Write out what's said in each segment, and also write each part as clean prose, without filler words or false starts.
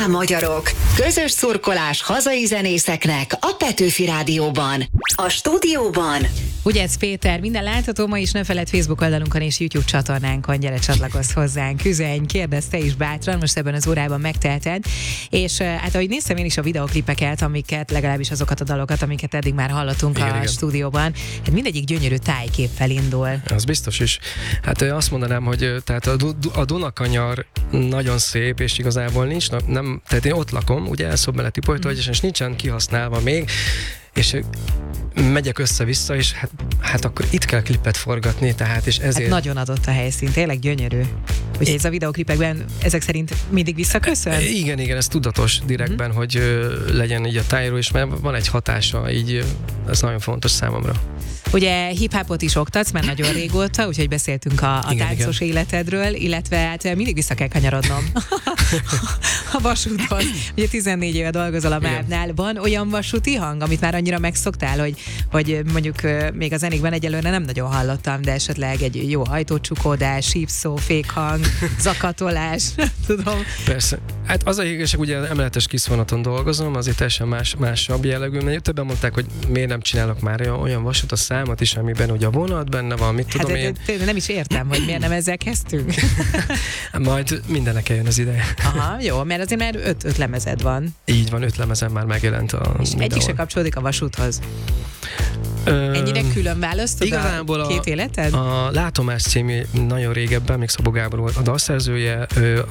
Hajrá magyarok! Közös szurkolás hazai zenészeknek a Petőfi Rádióban. A stúdióban Ugyec Péter, minden látható, ma is ne feledd Facebook oldalunkon és YouTube csatornánkon, gyere csatlakozz hozzánk, üzenj, kérdezz te is bátran, most ebben az órában megteheted, és hát ahogy néztem én is a videoklipeket, amiket, legalábbis azokat a dalokat, amiket eddig már hallottunk igen. Stúdióban, hát mindegyik gyönyörű tájképpel indul. Az biztos is. Hát azt mondanám, hogy tehát a Dunakanyar nagyon szép, és igazából nincs, tehát én ott lakom, ugye Elszóbmeleti Polytól, és nincsen kihasználva még, és megyek össze-vissza, és hát akkor itt kell klipet forgatni, tehát és ezért... Hát nagyon adott a helyszín, tényleg gyönyörű. Ugye ez a videoklipekben ezek szerint mindig visszaköszön? Igen, ez tudatos direktben, hogy legyen így a tájról, és mert van egy hatása, így ez nagyon fontos számomra. Ugye hip-hopot is oktatsz, már nagyon régóta, úgyhogy beszéltünk a táncos életedről, illetve hát mindig vissza kell kanyarodnom a vasúthoz. Ugye 14 éve dolgozol a MÁV-nál. Van olyan vasúti hang, amit már annyira megszoktál, hogy mondjuk még a zenékben egyelőre nem nagyon hallottam, de esetleg egy jó ajtócsukódás, sípszó, fékhang, zakatolás, tudom. Persze. Hát az a igazság, ugye emeletes kiszvonaton dolgozom, azért teljesen másabb jellegű, mert többen mondták, hogy miért nem csinálok már olyan vasút a számot is, amiben ugye a vonat benne van, mit tudom én. Nem is értem, hogy miért nem ezzel kezdtünk. Majd mindennek eljön az ideje. Aha, jó, mert azért már 5 lemezed van. Így van, 5 lemezem már megjelent a és egyik se kapcsolódik a vasúthoz. Ennyire külön választod igazából a két életed? A Látomás című nagyon régebben, még Szabó Gábor volt a dalszerzője,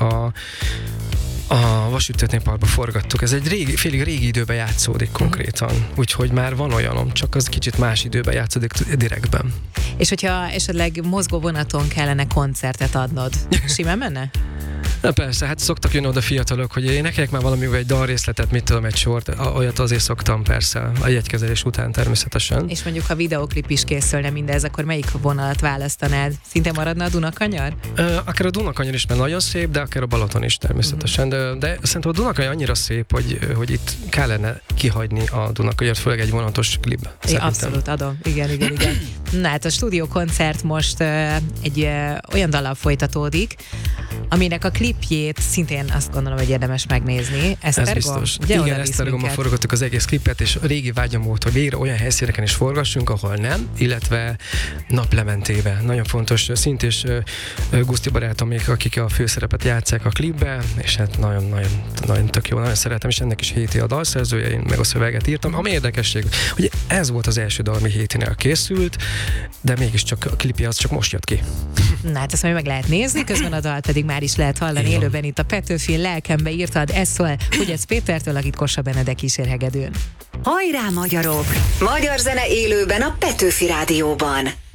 a Vasúttetén Parkba forgattuk. Ez egy félig régi időben játszódik konkrétan. Úgyhogy már van olyanom, csak az kicsit más időben játszódik direktben. És hogyha esetleg mozgó vonaton kellene koncertet adnod, simán menne? Na persze, hát szoktak jönni oda fiatalok, hogy énekeljek már valamivel egy dalrészletet, mit tudom, egy sort, olyat azért szoktam persze, a jegykezelés után természetesen. És mondjuk, ha videóklip is készülne mindez, akkor melyik vonalat választanád? Szinte maradna a Dunakanyar? Akár a Dunakanyar is, mert nagyon szép, de akár a Balaton is természetesen. De szerintem a Dunakanyar annyira szép, hogy itt kellene kihagyni a Dunakanyart, főleg egy vonatos klip. Abszolút adom, igen. Na hát a stúdiókoncert most egy olyan dallal folytatódér, aminek a klipjét szintén azt gondolom, hogy érdemes megnézni. Esztergom? Ez biztos. Ugye, igen, Esztergomban forgattuk az egész klipet, és régi vágyam volt, hogy végre olyan helyszíneken is forgassunk, ahol nem, illetve naplementébe. Nagyon fontos szint, és Guszti barátomik, akik a főszerepet játsszák a klipbe, és hát nagyon tök jó, nagyon szeretem, és ennek is Héti a dalszerzője, én meg a szöveget írtam. Ami érdekesség, hogy ez volt az első dal, ami Hétinél készült, de mégiscsak a klipje az csak most jött ki. Na hát ezt majd meg lehet nézni, közben a dal pedig már is lehet hallani élőben itt a Petőfin, lelkembe írtad, ez szól Ugyec Pétertől, akit Kossa Benedek kísér hegedűn. Hajrá magyarok! Magyar zene élőben a Petőfi Rádióban.